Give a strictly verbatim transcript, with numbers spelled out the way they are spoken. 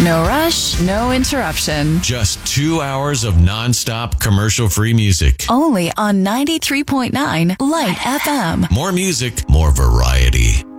No rush, no interruption. Just two hours of nonstop commercial-free music. Only on ninety-three point nine Light F M. More music, more variety.